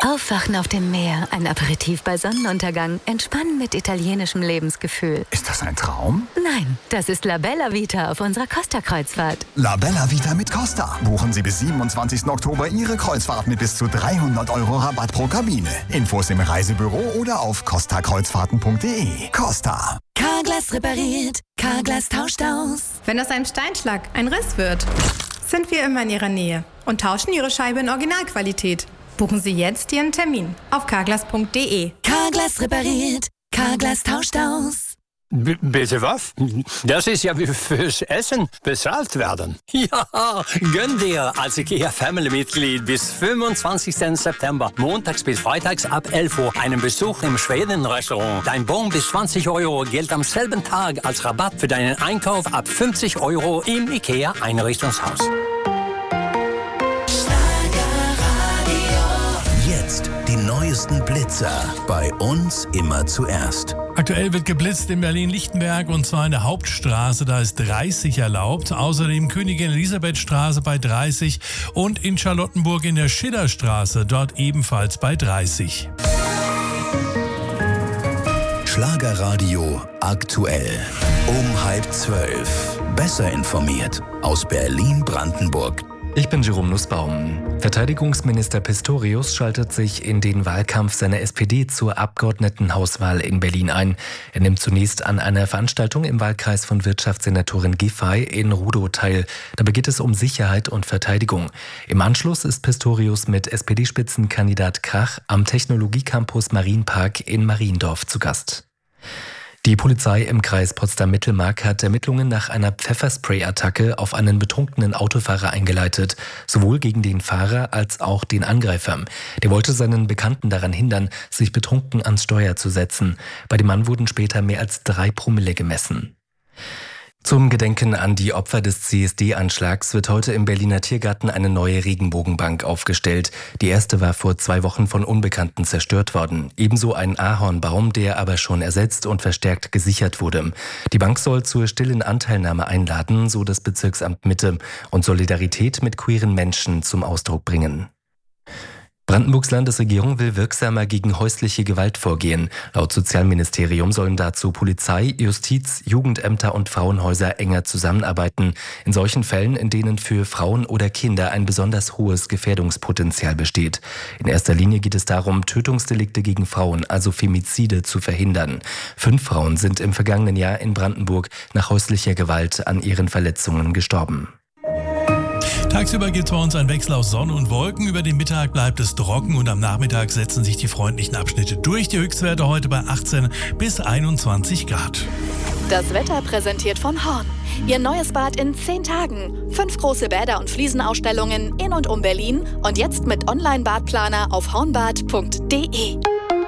Aufwachen auf dem Meer, ein Aperitif bei Sonnenuntergang, entspannen mit italienischem Lebensgefühl. Ist das ein Traum? Nein, das ist La Bella Vita auf unserer Costa-Kreuzfahrt. La Bella Vita mit Costa. Buchen Sie bis 27. Oktober Ihre Kreuzfahrt mit bis zu 300 € Rabatt pro Kabine. Infos im Reisebüro oder auf costakreuzfahrten.de. Costa. Carglass repariert, Carglass tauscht aus. Wenn aus einem Steinschlag ein Riss wird, sind wir immer in Ihrer Nähe und tauschen Ihre Scheibe in Originalqualität. Buchen Sie jetzt Ihren Termin auf carglass.de. Carglass repariert, Carglass tauscht aus. Bitte was? Das ist ja wie fürs Essen bezahlt werden. Ja, gönn dir als IKEA Family-Mitglied bis 25. September, montags bis freitags ab 11 Uhr, einen Besuch im Schweden-Restaurant. Dein Bon bis 20 € gilt am selben Tag als Rabatt für deinen Einkauf ab 50 € im IKEA Einrichtungshaus. Jetzt die neuesten Blitzer. Bei uns immer zuerst. Aktuell wird geblitzt in Berlin-Lichtenberg und zwar in der Hauptstraße, da ist 30 erlaubt. Außerdem Königin-Elisabeth-Straße bei 30 und in Charlottenburg in der Schillerstraße, dort ebenfalls bei 30. Schlagerradio aktuell. Um 11:30. Besser informiert aus Berlin-Brandenburg. Ich bin Jerome Nussbaum. Verteidigungsminister Pistorius schaltet sich in den Wahlkampf seiner SPD zur Abgeordnetenhauswahl in Berlin ein. Er nimmt zunächst an einer Veranstaltung im Wahlkreis von Wirtschaftssenatorin Giffey in Rudow teil. Dabei geht es um Sicherheit und Verteidigung. Im Anschluss ist Pistorius mit SPD-Spitzenkandidat Krach am Technologiecampus Marienpark in Mariendorf zu Gast. Die Polizei im Kreis Potsdam-Mittelmark hat Ermittlungen nach einer Pfefferspray-Attacke auf einen betrunkenen Autofahrer eingeleitet, sowohl gegen den Fahrer als auch den Angreifer. Der wollte seinen Bekannten daran hindern, sich betrunken ans Steuer zu setzen. Bei dem Mann wurden später mehr als 3 Promille gemessen. Zum Gedenken an die Opfer des CSD-Anschlags wird heute im Berliner Tiergarten eine neue Regenbogenbank aufgestellt. Die erste war vor 2 Wochen von Unbekannten zerstört worden. Ebenso ein Ahornbaum, der aber schon ersetzt und verstärkt gesichert wurde. Die Bank soll zur stillen Anteilnahme einladen, so das Bezirksamt Mitte, und Solidarität mit queeren Menschen zum Ausdruck bringen. Brandenburgs Landesregierung will wirksamer gegen häusliche Gewalt vorgehen. Laut Sozialministerium sollen dazu Polizei, Justiz, Jugendämter und Frauenhäuser enger zusammenarbeiten. In solchen Fällen, in denen für Frauen oder Kinder ein besonders hohes Gefährdungspotenzial besteht. In erster Linie geht es darum, Tötungsdelikte gegen Frauen, also Femizide, zu verhindern. 5 Frauen sind im vergangenen Jahr in Brandenburg nach häuslicher Gewalt an ihren Verletzungen gestorben. Tagsüber gibt es bei uns einen Wechsel aus Sonne und Wolken. Über den Mittag bleibt es trocken und am Nachmittag setzen sich die freundlichen Abschnitte durch. Die Höchstwerte heute bei 18 bis 21 Grad. Das Wetter präsentiert von Horn. Ihr neues Bad in 10 Tagen. 5 große Bäder und Fliesenausstellungen in und um Berlin. Und jetzt mit Online-Badplaner auf hornbad.de.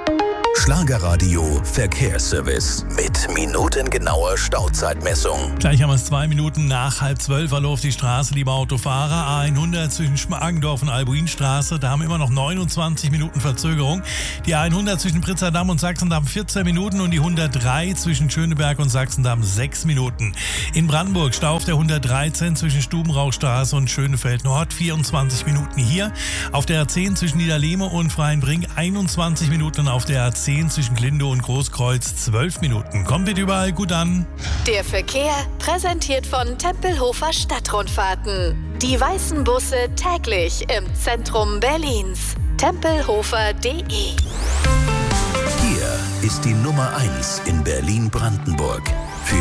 Schlagerradio Verkehrsservice mit minutengenauer Stauzeitmessung. Gleich haben wir es 2 Minuten nach 11:30. Hallo auf die Straße, liebe Autofahrer. A100 zwischen Schmargendorf und Albuinstraße. Da haben wir immer noch 29 Minuten Verzögerung. Die A100 zwischen Pritzerdamm und Sachsendamm 14 Minuten und die 103 zwischen Schöneberg und Sachsendamm 6 Minuten. In Brandenburg Stau auf der 113 zwischen Stubenrauchstraße und Schönefeld Nord 24 Minuten hier. Auf der A10 zwischen Niederlehme und Freienbrink 21 Minuten und auf der A10 zwischen Glindow und Großkreuz 12 Minuten. Kommt bitte überall gut an. Der Verkehr präsentiert von Tempelhofer Stadtrundfahrten. Die weißen Busse täglich im Zentrum Berlins. Tempelhofer.de. Hier ist die Nummer 1 in Berlin-Brandenburg.